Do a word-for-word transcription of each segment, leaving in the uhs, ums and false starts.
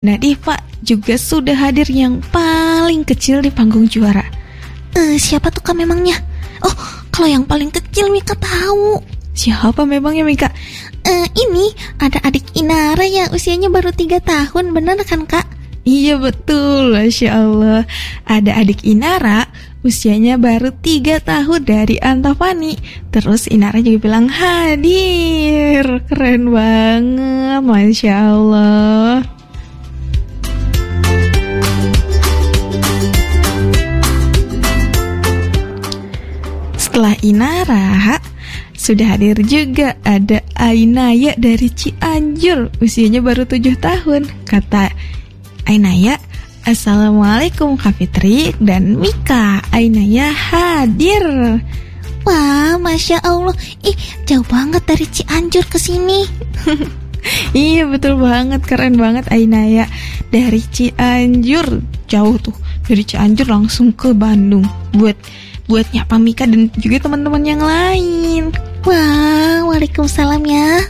Nah, Diva juga sudah hadir yang paling kecil di panggung juara. Eh, siapa tuh Kak memangnya? Oh, kalau yang paling kecil Mika tahu. Siapa memangnya, Mika? Eh, ini ada adik Inara yang usianya baru tiga tahun, benar kan Kak? Iya betul, Masya Allah. Ada adik Inara, usianya baru tiga tahun dari Antapani. Terus Inara juga bilang hadir. Keren banget, Masya Allah. Setelah Inara, sudah hadir juga ada Ainaya dari Cianjur, usianya baru tujuh tahun. Kata Ainaya, Assalamualaikum Kak Fitri dan Mika. Ainaya hadir. Wah, Masya Allah. Ih, jauh banget dari Cianjur ke sini. Iya betul banget, keren banget Ainaya. Dari Cianjur, jauh tuh. Dari Cianjur langsung ke Bandung Buat buat nyapa Mika dan juga teman-teman yang lain. Wah, waalaikumsalam ya.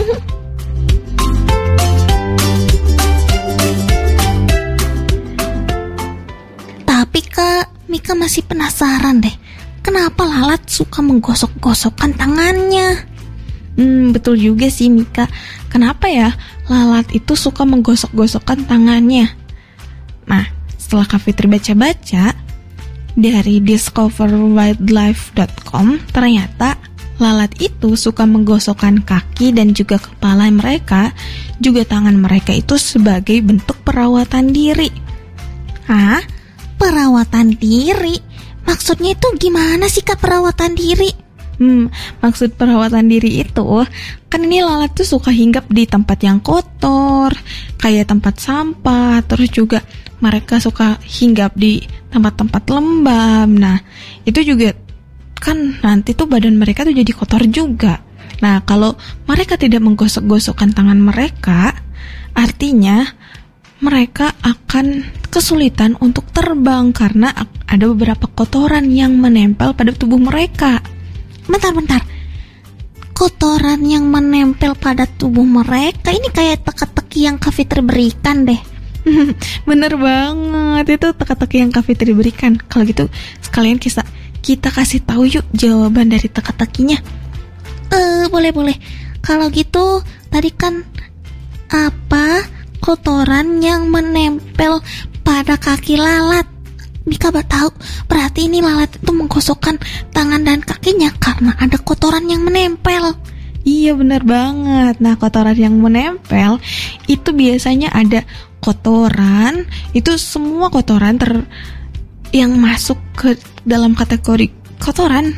Tapi Kak, Mika masih penasaran deh, kenapa lalat suka menggosok-gosokkan tangannya? Hmm, betul juga sih Mika. Kenapa ya lalat itu suka menggosok-gosokkan tangannya? Nah, setelah Kak Fitri baca-baca dari discover wildlife dot com, ternyata lalat itu suka menggosokkan kaki dan juga kepala mereka, juga tangan mereka itu sebagai bentuk perawatan diri. Hah? Perawatan diri? Maksudnya itu gimana sih Kak perawatan diri? Hmm, maksud perawatan diri itu, kan ini lalat tuh suka hinggap di tempat yang kotor, kayak tempat sampah, terus juga mereka suka hinggap di tempat-tempat lembab. Nah, itu juga kan nanti tuh badan mereka tuh jadi kotor juga. Nah, kalau mereka tidak menggosok-gosokkan tangan mereka, artinya mereka akan kesulitan untuk terbang karena ada beberapa kotoran yang menempel pada tubuh mereka. Bentar-bentar, kotoran yang menempel pada tubuh mereka ini kayak teka-teki yang Kak Fitri berikan deh. Bener banget, itu teka-teki yang Kak Fitri berikan. Kalau gitu sekalian kita, kita kasih tahu yuk jawaban dari teka-tekinya. Eh, boleh-boleh. Kalau gitu, tadi kan apa kotoran yang menempel pada kaki lalat? Mika baru tahu, berarti ini lalat itu menggosokkan tangan dan kakinya karena ada kotoran yang menempel. Iya benar banget. Nah, kotoran yang menempel itu biasanya ada kotoran, itu semua kotoran ter yang masuk ke dalam kategori kotoran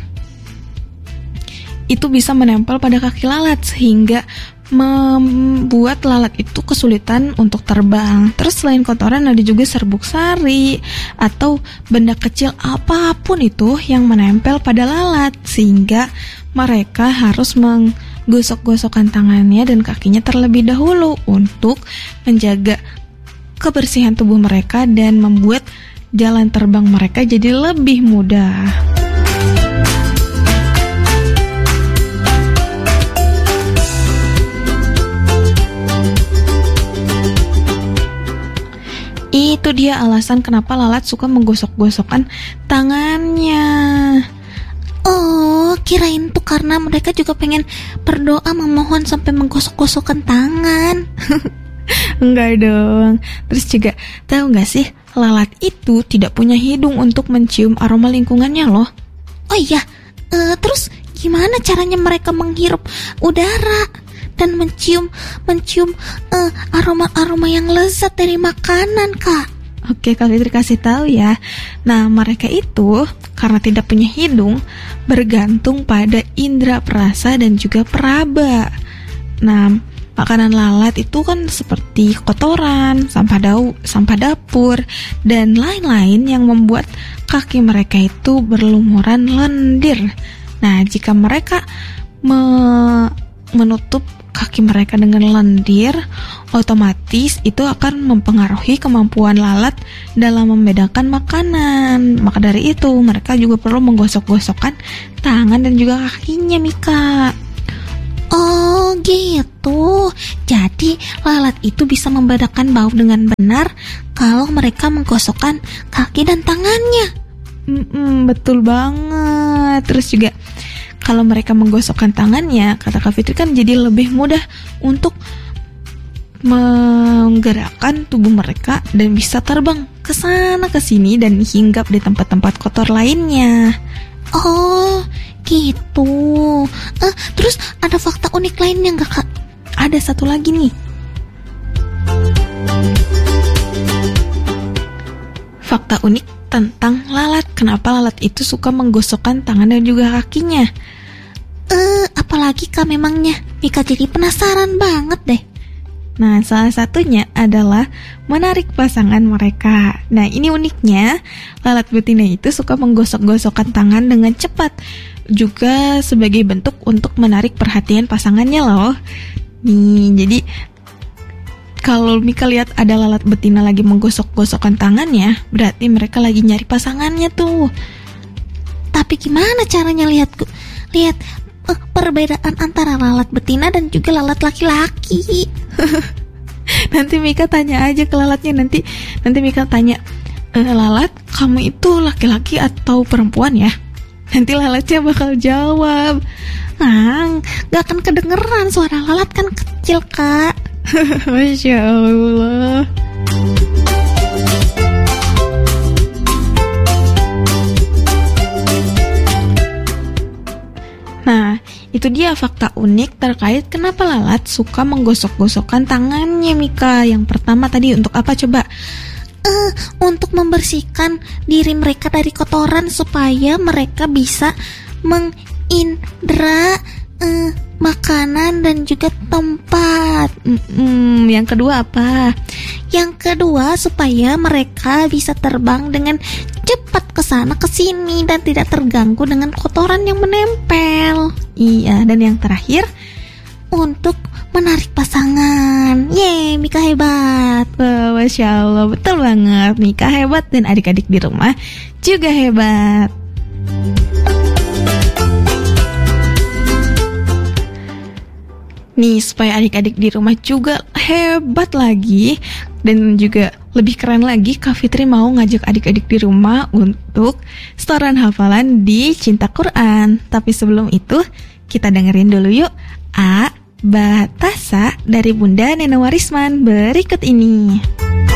itu bisa menempel pada kaki lalat sehingga membuat lalat itu kesulitan untuk terbang. Terus selain kotoran ada juga serbuk sari atau benda kecil apapun itu yang menempel pada lalat sehingga mereka harus menggosok-gosokkan tangannya dan kakinya terlebih dahulu untuk menjaga kebersihan tubuh mereka dan membuat jalan terbang mereka jadi lebih mudah. Itu dia alasan kenapa lalat suka menggosok-gosokkan tangannya. Oh, kirain tuh karena mereka juga pengen berdoa memohon sampai menggosok-gosokkan tangan. Enggak dong. Terus juga tahu nggak sih, lalat itu tidak punya hidung untuk mencium aroma lingkungannya loh. Oh iya, uh, terus gimana caranya mereka menghirup udara dan mencium mencium uh, aroma-aroma yang lezat dari makanan, Kak? Oke, Kak Fitri kasih tahu ya. Nah, mereka itu karena tidak punya hidung, bergantung pada indera perasa dan juga peraba. Nah, makanan lalat itu kan seperti kotoran, sampah dau, sampah dapur, dan lain-lain yang membuat kaki mereka itu berlumuran lendir. Nah, jika mereka me- menutup kaki mereka dengan lendir, otomatis itu akan mempengaruhi kemampuan lalat dalam membedakan makanan. Maka dari itu, mereka juga perlu menggosok-gosokkan tangan dan juga kakinya, Mika. Oh gitu. Jadi lalat itu bisa membedakan bau dengan benar kalau mereka menggosokkan kaki dan tangannya. Mm-mm, betul banget. Terus juga kalau mereka menggosokkan tangannya, kata Kak Fitri kan jadi lebih mudah untuk menggerakkan tubuh mereka dan bisa terbang ke sana ke sini dan hinggap di tempat-tempat kotor lainnya. Oh gitu. Eh, terus ada fakta unik lainnya nggak Kak? Ada satu lagi nih. Fakta unik tentang lalat. Kenapa lalat itu suka menggosokkan tangan dan juga kakinya? Eh, apalagi Kak memangnya? Mika jadi penasaran banget deh. Nah, salah satunya adalah menarik pasangan mereka. Nah, ini uniknya, lalat betina itu suka menggosok-gosokkan tangan dengan cepat, juga sebagai bentuk untuk menarik perhatian pasangannya loh. Nih, jadi kalau Mika lihat ada lalat betina lagi menggosok-gosokkan tangannya, berarti mereka lagi nyari pasangannya tuh. Tapi gimana caranya lihat lihat uh, perbedaan antara lalat betina dan juga lalat laki-laki? Nanti Mika tanya aja ke lalatnya. Nanti nanti Mika tanya, e, lalat, kamu itu laki-laki atau perempuan ya? Nanti lalatnya bakal jawab. Ah, gak akan kedengeran, suara lalat kan kecil Kak. Masya Allah. Nah, itu dia fakta unik terkait kenapa lalat suka menggosok-gosokkan tangannya, Mika. Yang pertama tadi untuk apa coba? Uh, untuk membersihkan diri mereka dari kotoran supaya mereka bisa mengindra uh, makanan dan juga tempat. Mm-mm. Yang kedua apa? Yang kedua supaya mereka bisa terbang dengan cepat ke sana ke sini dan tidak terganggu dengan kotoran yang menempel. Iya, dan yang terakhir untuk menarik pasangan. Yeay, Mika hebat. Wah, Masya Allah, betul banget. Mika hebat dan adik-adik di rumah juga hebat. Nih, supaya adik-adik di rumah juga hebat lagi dan juga lebih keren lagi, Kak Fitri mau ngajak adik-adik di rumah untuk setoran hafalan di Cinta Quran. Tapi sebelum itu, kita dengerin dulu yuk A Batasa dari Bunda Nena Warisman berikut ini.